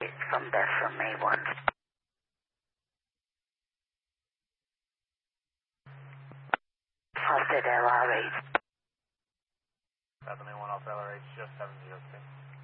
from there from A1. Halstead LRH. 7A1 Alpha LRH, just 706.